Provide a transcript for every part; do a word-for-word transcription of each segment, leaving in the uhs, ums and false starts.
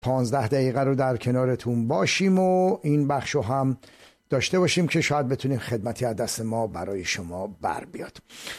پانزده دقیقه رو در کنارتون باشیم و این بخش رو هم داشته باشیم که شاید بتونیم خدمتی از دست ما برای شما بر بیاد.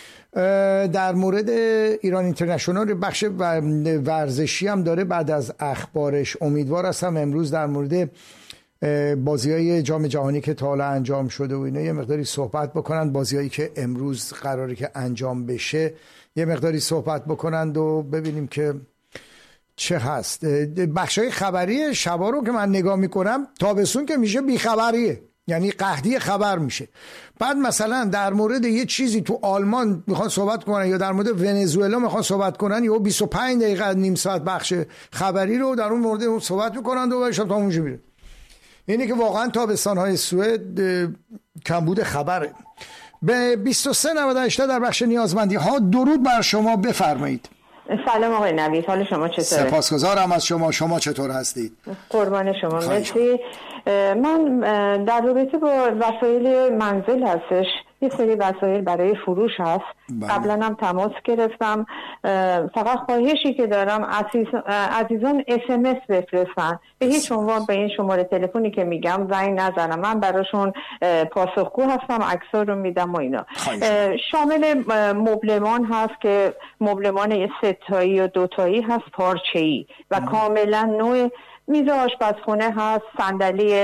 در مورد ایران اینترنشنال بخش ورزشی هم داره بعد از اخبارش. امیدوار هستم امروز در مورد بازی‌های جام جهانی که تا حالا انجام شده و اینا یه مقداری صحبت بکنن، بازی‌هایی که امروز قراره که انجام بشه یه مقداری صحبت بکنند و ببینیم که چه هست. بخشای خبری شبا رو که من نگاه میکنم تابستون که میشه بیخبریه، یعنی قحطی خبر میشه. بعد مثلا در مورد یه چیزی تو آلمان میخوان صحبت کنن یا در مورد ونزوئلا میخوان صحبت کنن یا بیست و پنج دقیقه نیم ساعت بخش خبری رو در اون مورد صحبت میکنن و بعدش تا اونجا میره. اینه که واقعا تابستان‌های سوئد کمبود خبره. به بیست و سه نود و هشت در بخش نیازمندی ها درود بر شما، بفرمایید. سلام آقای نوید، حال شما چطوره؟ سپاسگزارم از شما. شما چطور هستید؟ قربان شما، مرسی. من در رابطه با وسایل منزل هستش، یه سری وسایل برای فروش هست. قبلا هم تماس گرفتم. فقط خواهشی که دارم عزیز، عزیزان اس ام اس بفرستن، به هیچ عنوان به این شماره تلفنی که میگم زنگ نزنم. من براشون پاسخگو هستم، عکس‌ها رو میدم و اینا. شامل مبلمان هست که مبلمان ستایی و دوتایی هست، پارچه‌ای و کاملا نوع. میز آشپزخونه هست، صندلی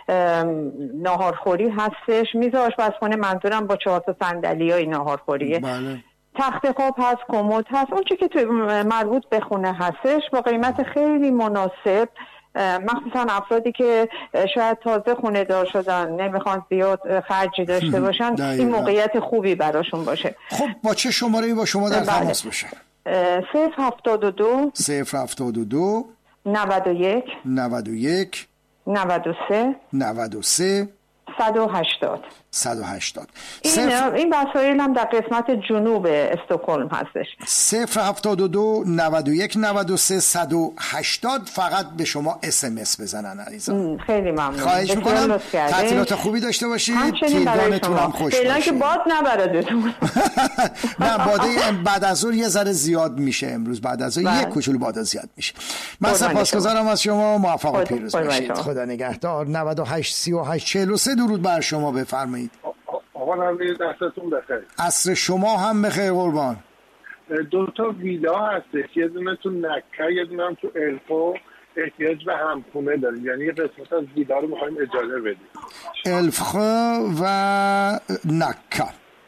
ناهارخوری هستش. میز آشپزخونه منظورم با چهار تا صندلیای ناهارخوریه. بله. تخت خواب هست، کمد هست، اون چی که تو مربوط به خونه هستش با قیمت خیلی مناسب، مخصوصا افرادی که شاید تازه خونه دار شدن نمیخوان زیاد خرجی داشته باشن، دایره. این موقعیت خوبی براشون باشه. خب با چه شماره‌ای با شما در تماس باشن؟ صفر هفتاد و دو صفر هفتاد و دو نود و یک نود و یک نود و سه نود و سه صد و هشتاد صد و هشتاد. این صفر... این وسایل هم در قسمت جنوب استکهلم هستش. صفر هفتاد و دو نود و یک نود و سه صد و هشتاد. فقط به شما اس ام اس بزنن عزیزان. خیلی ممنون. خواهش میکنم. تعطیلات خوبی داشته باشید. تیرگانتون هم خوش باشه. فعلا که باد نبردتون. نه باده بعد از ظهر یه ذره زیاد میشه امروز، بعد از ظهر یک کوچولو باد زیاد میشه. من سپاسگزارم از شما، موفق و پیروز باشید. خدا نگهدار. نود و هشت سی و هشت چهل و سه درود بر شما، بفرمایید. آقا نوید عصرتون بخیر. عصر شما هم بخیر قربان. دو تا ویلا هستش، یه دونه تو نکه یه دونه هم تو الفو، احتیاج به همخونه داریم، یعنی یه قسمت از ویلا رو میخوایم اجاره بدیم. الفو و نکه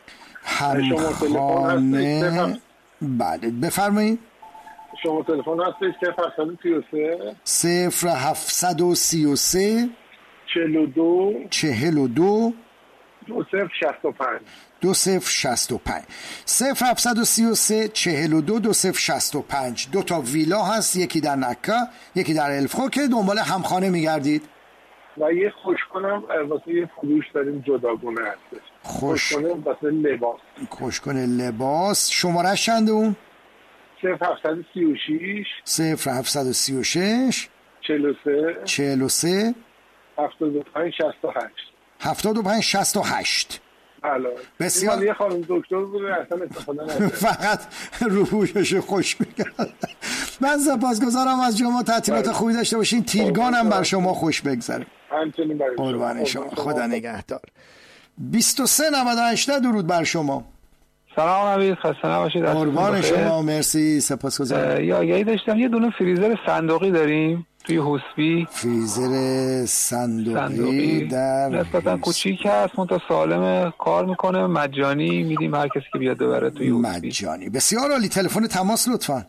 همخانه. بله بفرمایید. شما تلفن هستش که فرصد سی و سه صفر هفتصد و سی و سه چهل و دو چهل و دو دو صفر شصت و پنج دو صفر شصت و پنج صفر هفتصد و سی و سه چهل و دو دو صفر شصت و پنج. دو تا ویلا هست، یکی در نکه یکی در الفخو که دنبال همخانه میگردید. و یه خوشکنم واسه یه فروش داریم جداگونه هستش. خوشکنه واسه لباس. خوشکنه لباس. شمارش چنده اون؟ صفر هفتصد و سی و شش صفر هفتصد و سی و شش چهل و سه چهل و سه هفتاد و پنج شصت و هشت هفتاد و پنج شصت و هشت. بله. بسیار. یه خانم دکتر بوده اصلا استفاده نکنه. فقط روحش خوش میگرد. من سپاسگزارم از شما، تعطیلات خوبی داشته باشین، تیرگانم بر شما خوش بگذره. همچنین برای شما. قربان شما. خدا نگهدار. بیست و سه نود و هشت درود بر شما. سلام نوید، خسته نباشید. قربان شما، مرسی، سپاسگزارم. یا یه داشتم یه دونه فریزر صندوقی داریم توی حسبی. فریزر صندوقی, صندوقی در نسبتا کوچیک هست، منتها سالم، کار میکنه، مجانی میدیم هر کسی که بیاد ببره توی حسبی. مجانی. بسیار عالی. تلفن تماس لطفاً.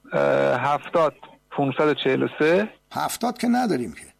هفتاد پانصد و چهل و سه هفتاد که نداریم که.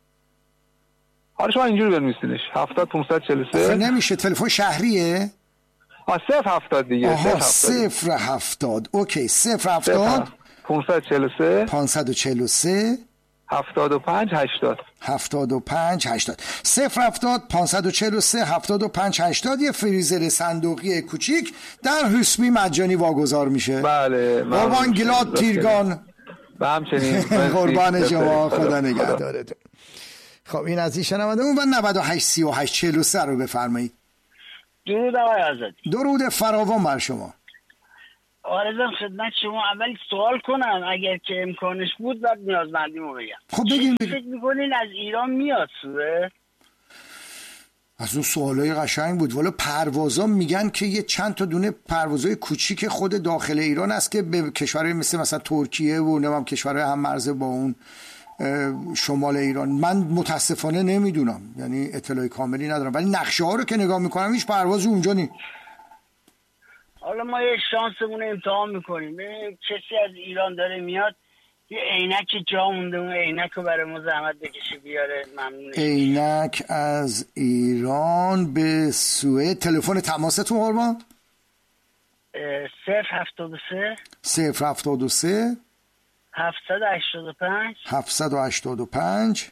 حالا شما اینجوری بنویسینش هفتاد پانصد و چهل و سه. نمیشه، تلفن شهریه. آه صفر هفتاد دیگه. آها صفر هفتاد. اوکی صفر هفتاد پانصد و چهل و سه پانصد و چهل و سه هفتاد و پنج هشتاد هفتاد و پنج هشتاد. صفر هفتاد پانصد و چهل و سه هفتاد و پنج هشتاد. یه فریزر صندوقی کوچیک در حسبی مجانی واگذار میشه. بله. قربان گلاد تیرگان. به همچنین. قربان شما، خدا نگهدارتون. خب این از این شنونده اون و نود و هشت سی و هشت چهل و سه رو بفرمایید. درود آقای آزادی. درود فراوان بر شما. آرزم خدمت شما اول سوال کنم اگر که امکانش بود بعد نیازمندیمو بگم. خب بگیم بگیم. فکر میکنین از ایران میاد سوئد؟ از اون سوالای قشنگ بود. والا پروازا میگن که یه چند تا دونه پروازای کوچیک خود داخل ایران است که به کشورهای مثل مثلا ترکیه و نمیدونم کشورهای هم مرزه با اون شمال ایران. من متاسفانه نمیدونم، یعنی اطلاع کاملی ندارم، ولی نقشه ها رو که نگاه میکنم هیچ پروازی اونجا نیست. حالا ما یه شانسمون امتحان میکنیم، ببینیم کسی از ایران داره میاد یه عینک جا مونده اون عینک رو برای ما زحمت بکشه بیاره، ممنونش. عینک از ایران به سوئد. تلفن تماستون قربان؟ صفر هفتاد و سه صفر هفتاد و سه هفتصد و هشتاد و پنج هفتصد و هشتاد و پنج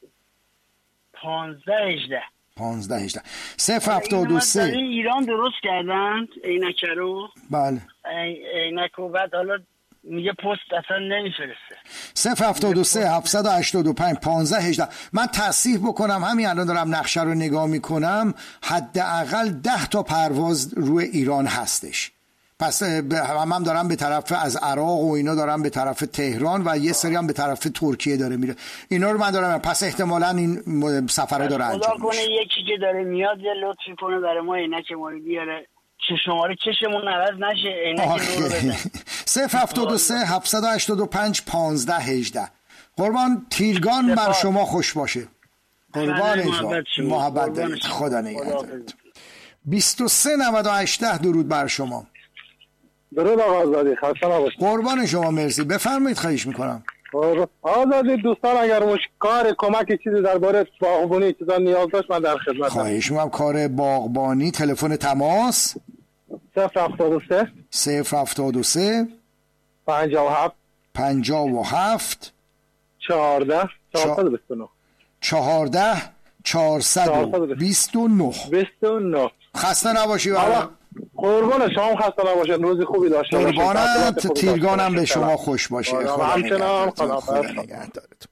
پانزده هجده پانزده هجده صفر هفتاد و سه. ایران درست کردند عینک رو. بله عینک رو بعد حالا میگه پست اصلا نمیفرسته. صفر هفتاد و سه هفتصد و هشتاد و پنج پانزده هجده. من تصحیح بکنم، همین الان دارم نقشه رو نگاه میکنم، حداقل ده تا پرواز روی ایران هستش. پس هم هم دارم به طرف از عراق و اینا دارم به طرف تهران و یه سری هم به طرف ترکیه داره میره. اینا رو من دارم، پس احتمالاً این سفرها داره انجام میشه. خدا کنه یکی که داره میاد یه لطفی کنه برای ما عینک ما رو بیاره که شماره چشمون عوض نشه، عینک نور بده. صفر هفتاد و سه هفتصد و هشتاد و پنج پانزده هجده. قربان تیرگان بر شما خوش باشه. قربان شما، محبت دارید، خدا نگهدارت. بیست و سه نود و هشت درود بر شما. درود آقا آزادی، خسته نباشید. قربان شما، مرسی. بفرمایید، خواهش میکنم. آزادی دوستان اگر مش کار کمک چیزی درباره باغبانی چیزا نیاز داشت من در خدمتم. خواهش میکنم. کار باغبانی. تلفن تماس صفر هفتاد و سه صفر هفتاد و سه پنجاه و هفت پنجاه و هفت چهارده چهارصد و بیست و نه چهارده چهارصد و بیست و نه بیست و نه. خسته نباشی. قربان شما خسته نباشید، روز خوبی داشته باشید. قربانت، تیرگانم به شما خوش باشه. همچنان خدا نگهدارت.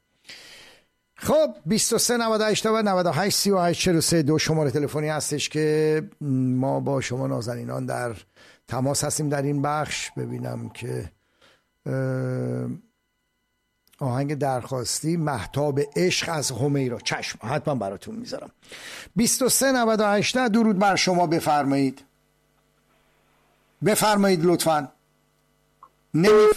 خب بیست و سه نود و هشت و نود و هشت سی و هشت چهل و سه دو شماره تلفنی هستش که ما با شما نازنینان در تماس هستیم در این بخش. ببینم که آهنگ درخواستی مهتاب عشق از همیرا، چشم حتما براتون میذارم. بیست و سه نود و هشت درود بر شما. بفرمایید بفرمایید لطفاً. نمیف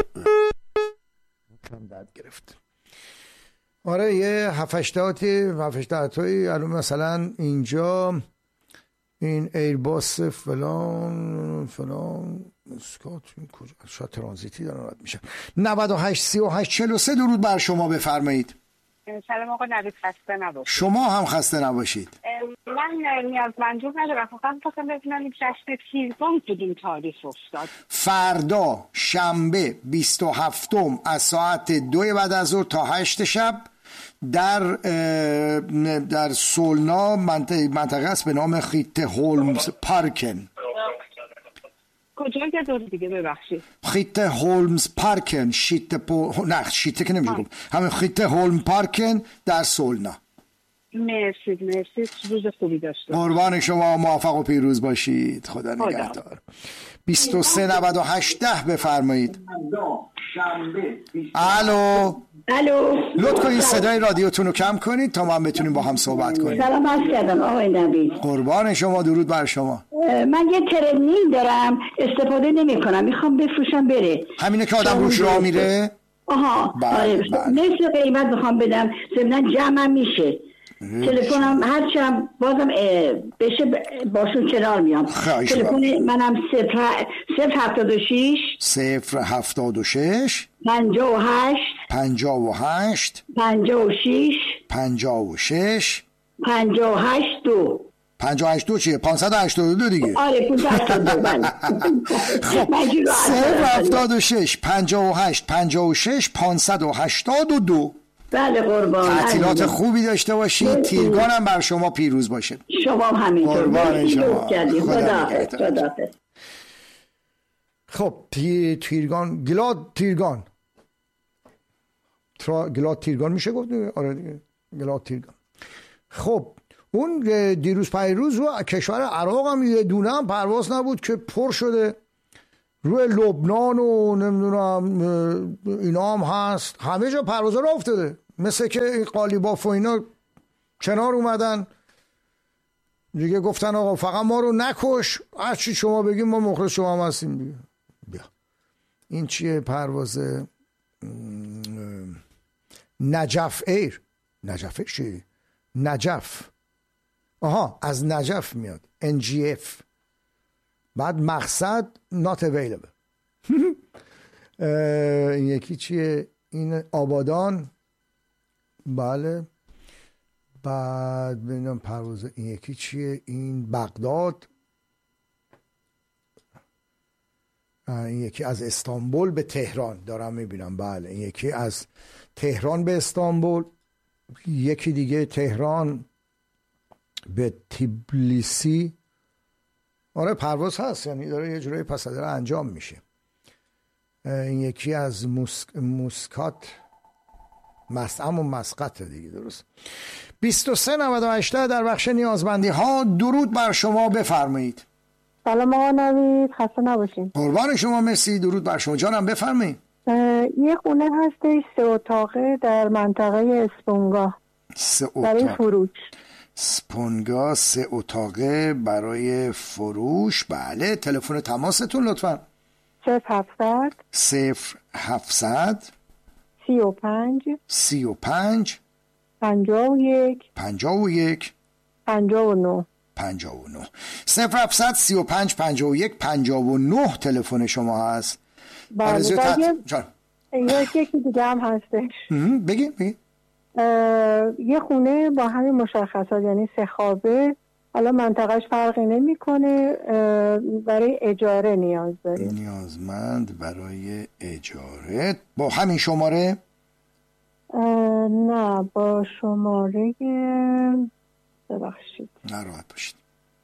کم درد گرفت. آره یه هفتشتاتی هفتشتاتی الان مثلا اینجا این ایرباس فلان فلان اسکات این کجا، شاید ترانزیتی دارن رد میشن. نود و هشت سی و هشت چهل و سه درود بر شما. بفرمایید. سلام آقا نوید، خسته نباشید. شما هم خسته نباشید. من نیاز منظور ندارم، فقط خواستم ببینم این جشن تیرگان کدوم تاریخ افتاد؟ فردا شنبه بیست و هفتم از ساعت دو بعد از ظهر تا هشت شب در در سولنا منطقه منطقه است به نام خیت هولمز پارکن. کجا که دور دیگه ببخشید؟ خیت هولمز پارکن. شیت پو نه شیت که نمیشه گفت، همین خیت هولم پارکن در سولنا. مرسی مرسی، روز خوبی داشته. قربان شما، موفق و پیروز باشید. خدا نگهدار. بیست و سه نود و هشت بفرمایید. الو الو، لطف کنید صدای رادیوتون رو کم کنید تا ما هم بتونیم با هم صحبت کنیم. سلام عرض کردم آقای نوید. قربان شما، درود بر شما. من یه ترنینگ دارم استفاده نمی کنم، میخوام بفروشم بره. همینه که آدم روش راه میره. آها بله بله. نصف قیمت میخوام بدم، ضمن جمع میشه. تلفنم هرچند بازم بشه باشون کنار میام. تلفن منم صفر صفر هفتاد و شیش صفر هفتاد و شش پنجاه و هشت پنجاه و هشت پنجاه و شش پنجاه و شش پنجاه و هشت دو پنجاه و هشت دو چیه؟ پانصد و هشتاد و دو دیگه. آره پانصد و هشتاد و دو. بله. صفر هفتاد و شش پنجاه و هشت پنجاه و شش پانصد و هشتاد و دو. بله قربان. تعطیلات خوبی داشته باشید. تیرگانم بر شما پیروز باشه. شما همینطور. قربان شما. خدا خدا. خب تیرگان، گلاد تیرگان، ترا گلاد تیرگان میشه گفت. آره دیگه گلاد تیرگان. خب اون دیروز پیروز رو کشور عراق هم یه دونه هم پرواز نبود که پر شده روی لبنان و نمیدونم اینا هم هست، همه جا پروازا را افتاده، مثل که این قالیباف و اینا کنار اومدن دیگه، گفتن آقا فقط ما رو نکش، هر چی شما بگیم ما مخلص شما هم هستیم دیگه. بیا این چیه؟ پرواز نجف ایر. نجف ایر چیه؟ نجف، آها از نجف میاد، ان جی اف، بعد مقصد not available. این یکی چیه؟ این آبادان، بله. بعد ببینم پرواز این یکی چیه؟ این بغداد. این یکی از استانبول به تهران دارم میبینم، بله. این یکی از تهران به استانبول، یکی دیگه تهران به تبلیسی. آره پرواز هست، یعنی داره یه جورایی پس داره انجام میشه. این یکی از موسک... موسکات مسعم و مسقط دیگه، درست. بیست و سه نود و هشت در بخش نیازمندی ها. درود بر شما، بفرمایید. سلام آقا نوید، خسته نباشین. قربان شما، مرسی. درود بر شما جانم، بفرمایید. یه خونه هستش سه اتاقه در منطقه اسپونگا سه اتاق برای فروش. اسپونگا سه اتاقه برای فروش، بله. تلفن تماستون لطفا. صفر هفتصد صفر هفتصد سی و پنج سی و پنج پنجاه و یک پنجاه و یک پنجاه و نه پنجاه و نه. صفر هفتصد سی و پنج پنجاه و یک پنجاه و نه تلفن شما هست. بله. تحت... یه یکی دیگه هم هستش. بگی بگی. یه خونه با همین مشخصات، یعنی سه خوابه، حالا منطقهش فرقی نمیکنه، برای اجاره نیاز داره. نیازمند برای اجاره با همین شماره؟ نه، با شماره، ببخشید نراحت باشید.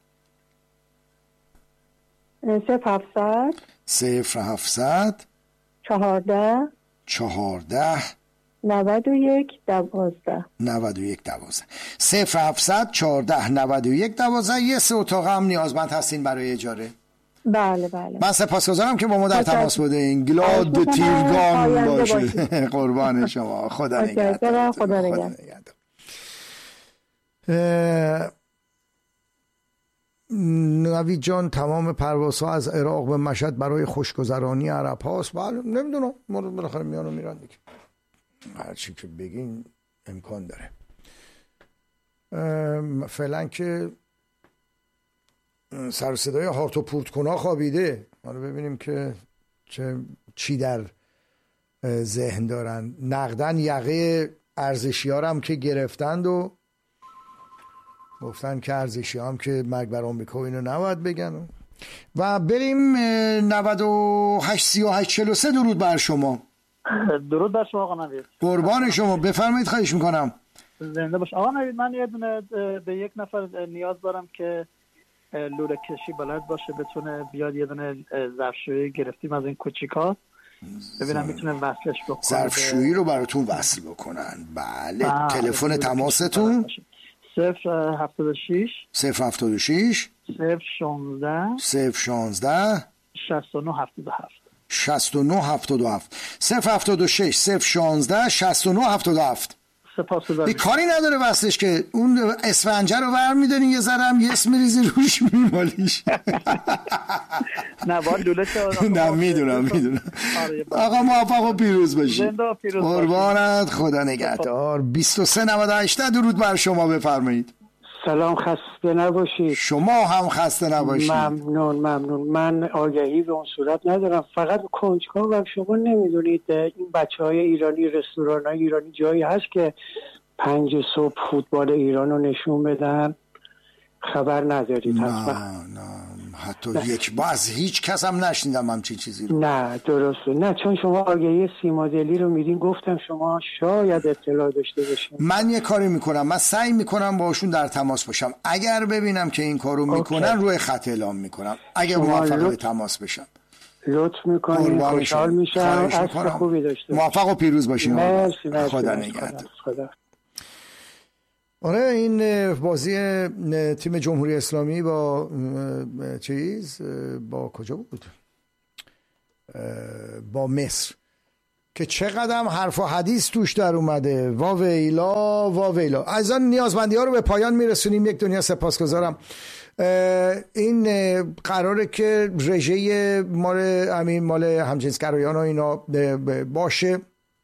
صفر هفتصد صفر هفتصد چهارده چهارده نود و یک دوازده نود و یک دوازده. صفر هفتصد چهارده نود و یک دوازده. یه سه اتاق هم نیازمند هستین برای اجاره؟ بله بله. من سپاسگزارم که با ما در تماس بودین. گلاد تیرگان باشه. قربان شما، خدا نگهدار. خدا نگهدار. نوید جان، تمام پروازها از عراق به مشهد برای خوشگذرانی عرب هاست. بله نمیدونم، مورد بالاخره میان و میرن دیگه، هرچی که بگین امکان داره. فعلا که سر صدای هارت و پورتکونا خوابیده، حالا ببینیم که چه چی در ذهن دارن. نقدن یقه ارزشی ها هم که گرفتند و گفتن که ارزشی هم که مرگ بر آمریکا اینو نباید بگن. و بریم نود و هشت سی و هشت چهل و سه. درود بر شما. درود بر شما آقا نوید. قربان شما، بفرمایید. خواهش میکنم. زنده باش آقا نوید. من یه دونه به یک نفر نیاز دارم که لوله کشی بلد باشه، بتونه بیاد یه دونه ظرفشویی گرفتیم از این کوچیکا، ببینم میتونه وصلش بکنه. ظرفشویی رو براتون وصل بکنن، بله. تلفن تماستون صفر هفتاد و شش صفر هفتاد و شش صفر شانزده صفر شانزده شصت و نه هفتاد و هفت شصت و نه هفتاد و هفت. صفر هفتاد و شش صفر شانزده شصت و نه هفتاد و هفت. سپاسگزارم. کاری نداره وصلش که اون اسفنجه رو برمی‌دارین، یه ذره هم یس میریزی روش میمالیش. نه با لوله چه؟ نه میدونم میدونم. آقا موفق و پیروز باشی. قربانت، خدا نگهدار. بیست و سه نود و هشت. درود بر شما، بفرمایید. سلام، خسته نباشید. شما هم خسته نباشید. ممنون ممنون. من آگهی به اون صورت ندارم، فقط کنجکاو و شما نمیدونید این بچه های ایرانی، رستوران های ایرانی جایی هست که پنج صبح فوتبال ایران رو نشون بدن؟ خبر ندارید؟ نه حتما. نه حتی نه. یک با از هیچ کس هم نشنیدم همچین چیزی رو. نه درسته، نه چون شما آگهی سیمادلی رو میدین گفتم شما شاید اطلاع داشته باشین. من یه کاری میکنم، من سعی میکنم باشون در تماس باشم، اگر ببینم که این کارو میکنن روی خط اعلام میکنم، اگر موفق به تماس بشم. لطف میکنین، خوشحال میشم. عصر خوبی داشته باشین. موفق و پیروز باشین. مرسی مرسی. خدا نگهدار. خدا. آره این بازی تیم جمهوری اسلامی با چیز با کجا بود؟ با مصر که چقدر حرف و حدیث توش در اومده. وا ویلا وا ویلا. از آن نیازمندی ها رو به پایان میرسونیم. یک دنیا سپاسگزارم. این قراره که رژه مال همین مال همجنسگرایان و اینا باشه.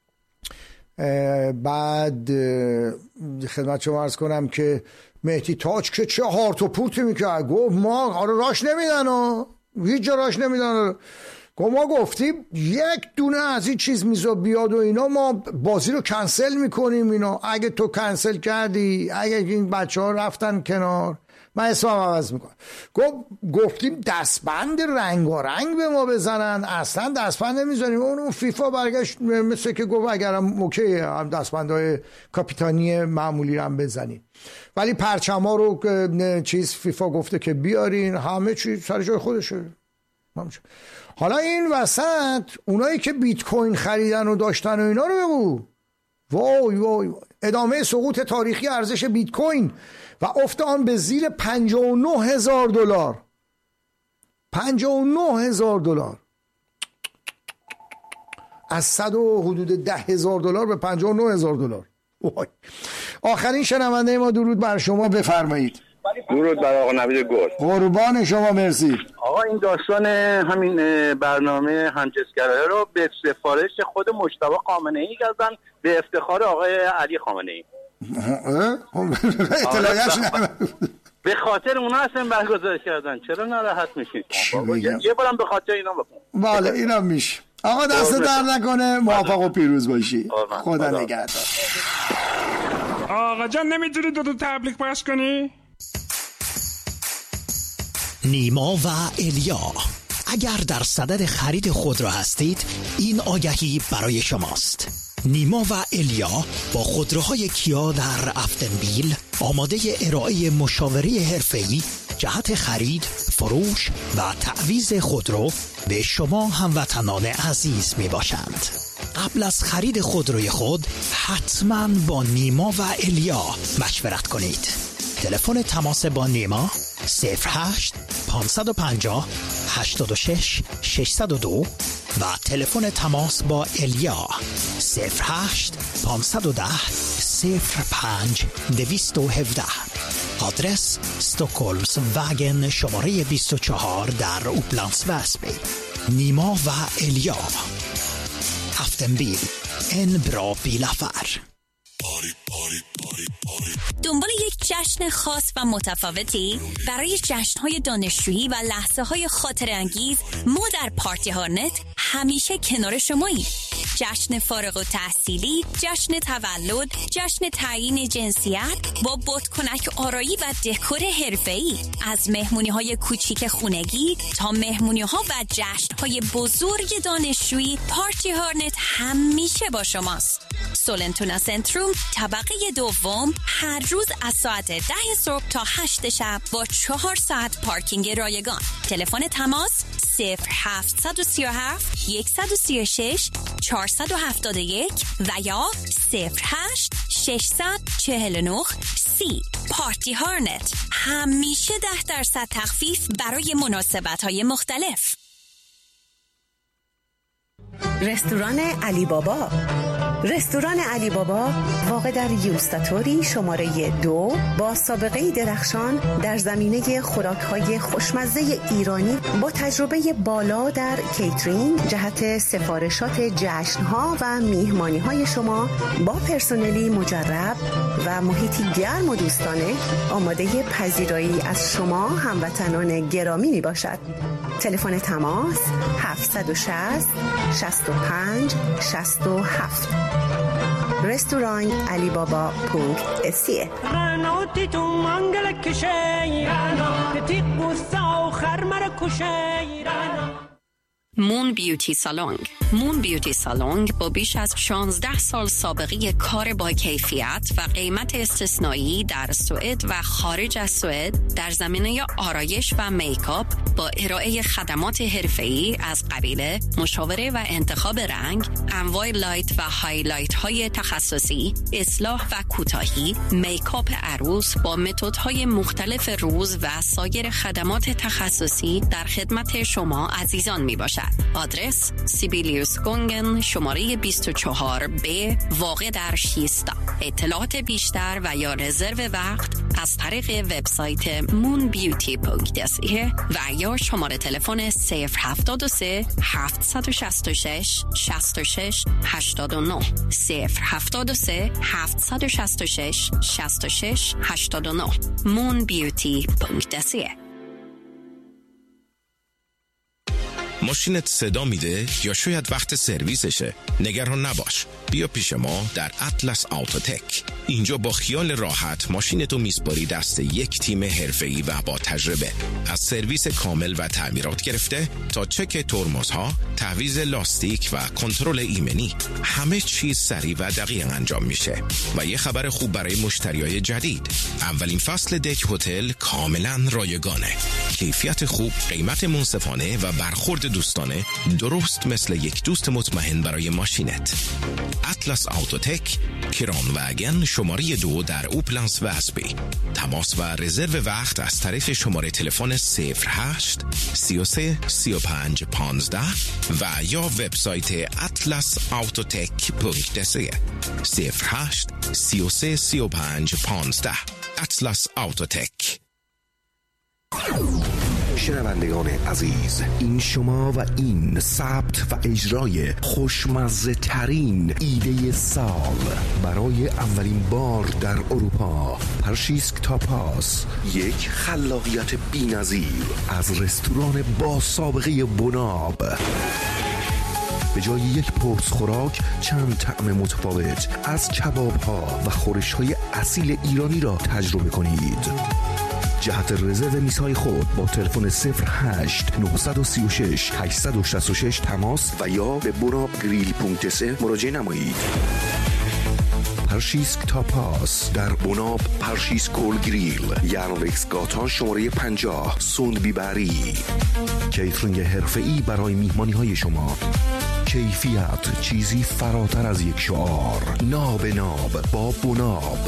بعد خدمت شما عرض کنم که مهدی تاج که چه هارت و پورتی میکرد، گفت ما آره راش نمیدن و هیچ جا راش نمیدن. گفت ما گفتیم یک دونه از این چیز میزا بیاد و اینا ما بازی رو کنسل میکنیم. اینا اگه تو کنسل کردی، اگه این بچه ها رفتن کنار، من اسمم عوض میکنم. گفت گفتیم دستبند رنگارنگ به ما بزنن، اصلا دستبند نمیزنیم. اون فیفا برگشت مثل که گفت اگرم اوکی هم دستبندهای کاپیتانی معمولی هم بزنیم، ولی پرچم ها رو چیز فیفا گفته که بیارین، همه چیز سر جای خودشه. حالا این وسط اونایی که بیت کوین خریدن و داشتن و اینا رو بگو. وای وای وای. ادامه سقوط تاریخی ارزش بیت کوین و افت آن به زیر پنجاه و نه هزار دلار. پنجاه و نه هزار دلار از صد و حدود ده هزار دلار به پنجاه و نه هزار دلار. آخرین شنونده ما، درود بر شما، بفرمایید. درود بر آقا نوید گل. قربان شما، مرسی. آقا این داستان همین برنامه همجنسگرایی رو به سفارش خود مجتبی خامنه‌ای کردن به افتخار آقای علی خامنه‌ای. اطلاعیش به خاطر اونا اصلا برگزار کردن. چرا ناراحت میشین؟ یه بارم به خاطر اینا بکن. بله اینم میشه. آقا دست در نکنه، موفق و پیروز باشی. خدا نگهدار. آقا جان نمیتونی دو دو تبلیغ پخش کنی؟ نیما و الیا، اگر در صدد خرید خودرو هستید این آگهی برای شماست. نیما و الیا با خودروهای کیا در افتنبیل آماده ارائه مشاوره حرفه‌ای جهت خرید، فروش و تعویض خودرو به شما هموطنان عزیز می باشند. قبل از خرید خودروی خود حتما با نیما و الیا مشورت کنید. تلفن تماس با نیما صفر هشت پانصد و پنجاه هشتاد و شش ششصد و دو و تلفن تماس با الیا صفر هشت پانصد و ده صفر پنج دویست و هفده. آدرس استکهلمز وگن شماره بیست و چهار در اوپلندس وسبی. نیما و الیا، افتنبیل، ان برا بیلافر. دنبال یک جشن خاص و متفاوتی؟ برای جشن‌های دانشجویی و لحظه‌های خاطره‌انگیز ما در پارتی هارنت همیشه کنار شماییم. جشن فارغ التحصیلی، جشن تولد، جشن تعیین جنسیت با بادکنک آرایی و دکور حرفه‌ای، از مهمونی‌های کوچیک خونگی تا مهمونی‌ها و جشن‌های بزرگ دانشجویی، پارتی هارنت همیشه با شماست. سولنتونا سنتروم طبقه دوم، هر روز از ساعت ده صبح تا هشت شب با چهار ساعت پارکینگ رایگان. تلفن تماس صفر هفت سه هفت یک سه شش چهار هفت یک و یا صفر هشت شش چهار نه سی. پارتی هارنت، همیشه ده درصد تخفیف برای مناسبت‌های مختلف. رستوران علی بابا. رستوران علی بابا واقع در یوستاتوری شماره دو با سابقه درخشان در زمینه خوراک‌های خوشمزه ایرانی با تجربه بالا در کیترینگ جهت سفارشات جشن‌ها و میهمانی‌های شما با پرسنلی مجرب و محیطی گرم و دوستانه آماده پذیرایی از شما هموطنان گرامی میباشد. تلفن تماس هفت شصت شصت و پنج شصت و هفت. رستوران علی بابا پونک اسیه. مون بیوتی سالونگ. مون بیوتی سالونگ با بیش از شانزده سال سابقه کار با کیفیت و قیمت استثنایی در سوئد و خارج از سوئد در زمینه آرایش و میکاپ، با ارائه خدمات حرفه‌ای از قبیل مشاوره و انتخاب رنگ، انواع لایت و هایلایت های تخصصی، اصلاح و کوتاهی، میکاپ عروس با متدهای مختلف روز و سایر خدمات تخصصی در خدمت شما عزیزان می باشد. آدرس سیبیلیوس گونگن، شماره بیست و چهار بی، واقع در شیستا. اطلاعات بیشتر و یا رزرو وقت از طریق وبسایت مون بیوتی دات سی و یا شماره تلفن صفر هفتاد و سه هفتصد و شصت و شش شصت و شش هشتاد و نه صفر هفتاد و سه هفتصد و شصت و شش شصت و شش هشتاد و نه مون بیوتی دات سی. ماشینت صدا میده یا شاید وقت سرویسشه؟ نگران نباش، بیا پیش ما در اطلس آوتوتک. اینجا با خیال راحت ماشینتو میسپاری دست یک تیم حرفه‌ای و با تجربه. از سرویس کامل و تعمیرات گرفته تا چک ترمزها، تعویض لاستیک و کنترل ایمنی، همه چیز سریع و دقیق انجام میشه. و یه خبر خوب برای مشتریای جدید، اولین فصل دک هتل کاملا رایگانه. کیفیت خوب، قیمت منصفانه و برخورد دوستانه، درست مثل یک دوست مطمئن برای ماشینت. اطلس آوتوتک، کران وگن، شماره دو در اوپلنس و اسبی. تماس و رزرو وقت از طریق شماره تلفن صفر هشت سی و سه سی و پنج پانزده و یا وبسایت اطلس آوتوتک دات سی. صفر هشت سی و سه سی و پنج پانزده. اطلس آوتوتک. شنوندگان عزیز، این شما و این ثبت و اجرای خوشمزه ترین ایده سال برای اولین بار در اروپا. پرشیسک تاپاس، یک خلاقیت بی‌نظیر از رستوران با سابقه بناب. به جای یک پرس خوراک، چند طعم متفاوت از کباب ها و خورش های اصیل ایرانی را تجربه کنید. جهت رزرو میزهای خود با تلفن صفر هشت نه سه شش هشت شش شش تماس و یا به بناب گریل دات سی مراجعه نمایید. پرشیسک تاپاس در بناب پرشیس گل گریل، یانوکس گاتا شماره پنجاه، سوندبی بری. کیترینگ حرفه‌ای برای میهمانی های شما. کیفیت چیزی فراتر از یک شعار. ناب ناب با بناب.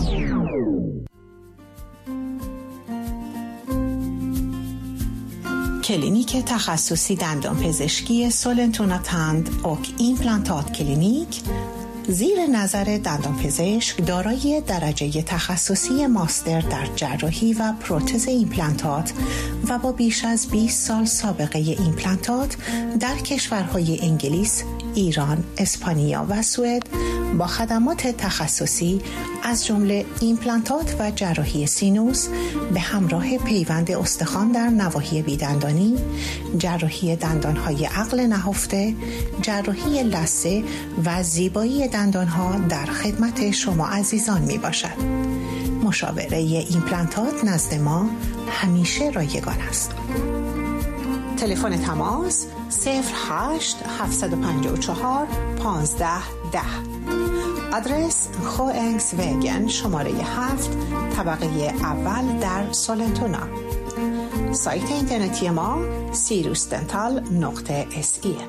کلینیک تخصصی دندان پزشکی سولنتونا تند اوک ایمپلانتات کلینیک زیر نظر دندان پزشک دارای درجه تخصصی ماستر در جراحی و پروتز ایمپلانتات و با بیش از بیست سال سابقه ایمپلانتات در کشورهای انگلیس، ایران، اسپانیا و سوئد با خدمات تخصصی از جمله ایمپلانتات و جراحی سینوس به همراه پیوند استخوان در نواحی بیدندانی، جراحی دندانهای عقل نهفته، جراحی لثه و زیبایی دندانها در خدمت شما عزیزان می باشد. مشاوره ایمپلانتات نزد ما همیشه رایگان است. تلفن تماس صفر هشت هفت پنج چهار پانزده ده. آدرس خوانگس وگن شماره هفت، طبقه اول در سولنتونا. سایت اینترنتی ما سیروس دنتال نقطه اس ای.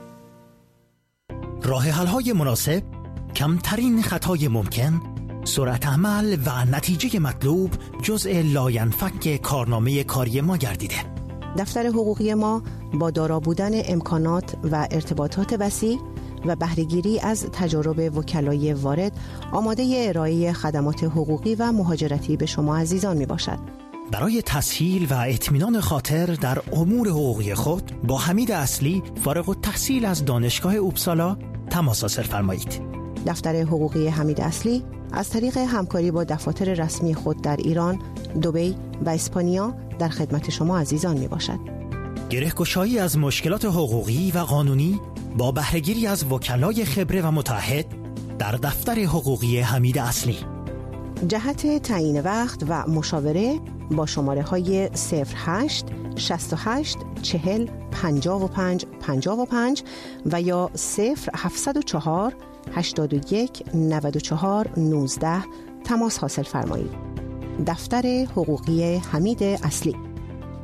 راه حل‌های مناسب، کمترین خطای ممکن، سرعت عمل و نتیجه مطلوب جزء لاینفک کارنامه کاری ما گردیده. دفتر حقوقی ما با دارا بودن امکانات و ارتباطات وسیع و بهره‌گیری از تجارب وکلای وارد آماده ارائه خدمات حقوقی و مهاجرتی به شما عزیزان می باشد. برای تسهیل و اطمینان خاطر در امور حقوقی خود با حمید اصلی فارغ التحصیل از دانشگاه اوبسالا تماس حاصل فرمایید. دفتر حقوقی حمید اصلی از طریق همکاری با دفاتر رسمی خود در ایران، دبی و اسپانیا در خدمت شما عزیزان می باشد. گره‌گشایی از مشکلات حقوقی و قانونی با بهره‌گیری از وکلای خبره و متعهد در دفتر حقوقی حمید اصلی. جهت تعیین وقت و مشاوره با شماره های صفر هشت شصت و هشت چهل پنجاه و پنج پنجاه و پنج و یا صفر هفتصد و چهار هشتاد و یک نود و چهار نوزده تماس حاصل فرمایید. دفتر حقوقی حمید اصلی.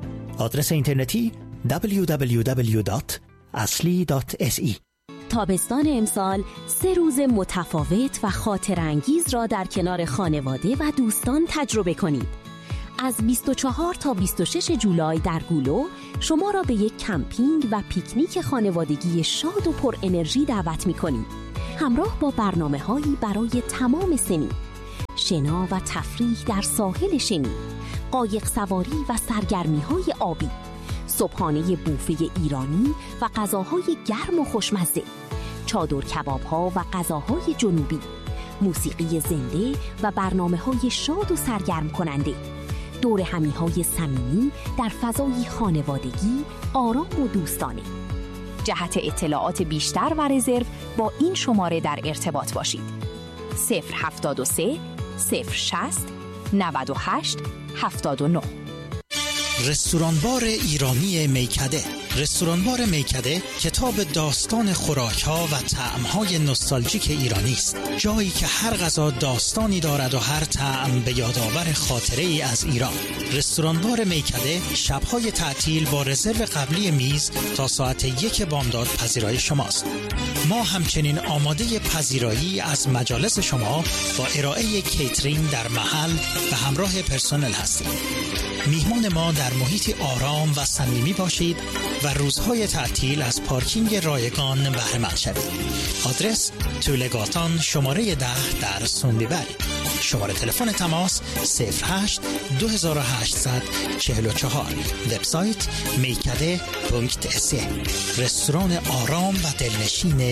آدرس اینترنتی دبلیو دبلیو دبلیو دات اصلی دات اس ای. تابستان امسال سه روز متفاوت و خاطرانگیز را در کنار خانواده و دوستان تجربه کنید. از بیست و چهار تا بیست و شش جولای در گولو شما را به یک کمپینگ و پیکنیک خانوادگی شاد و پر انرژی دعوت می‌کنیم. همراه با برنامه‌هایی برای تمام سنین، شنا و تفریح در ساحل شنی، قایق سواری و سرگرمی‌های آبی، صبحانه بوفه ایرانی و غذاهای گرم و خوشمزه، چادر کباب‌ها و غذاهای جنوبی، موسیقی زنده و برنامه‌های شاد و سرگرم کننده، دور همی‌های صمیمی در فضای خانوادگی، آرام و دوستانه. جهت اطلاعات بیشتر و رزرو با این شماره در ارتباط باشید: صفر هفتاد و سه صفر شصت نود و هشت هفتاد و نه. رستورانبار ایرانی میکده. رستورانبار میکده کتاب داستان خوراک‌ها و طعم‌های نوستالژیک ایرانی است. جایی که هر غذا داستانی دارد و هر طعم به یادآور خاطره‌ای از ایران. رستورانبار میکده شب‌های تعطیل با رزرو قبلی میز تا ساعت یک بامداد پذیرای شماست. ما همچنین آماده پذیرایی از مجالس شما با ارائه کیترینگ در محل و همراه پرسنل هستیم. میهمان ما در محیطی آرام و صمیمی باشید و روزهای تعطیل از پارکینگ رایگان بهره مند شوید. آدرس طولگاتان شماره ده در سوندیبری. شماره تلفن تماس صفر هشت دو هشت چهار چهار. وبسایت میکده دات اس ای. رستوران آرام و دلنشین